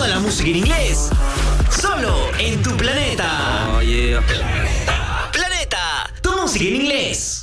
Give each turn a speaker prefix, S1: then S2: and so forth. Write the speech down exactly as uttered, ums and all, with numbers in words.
S1: Toda la música en inglés. Solo en tu planeta.
S2: Oh, yeah.
S1: Planeta, tu música en inglés.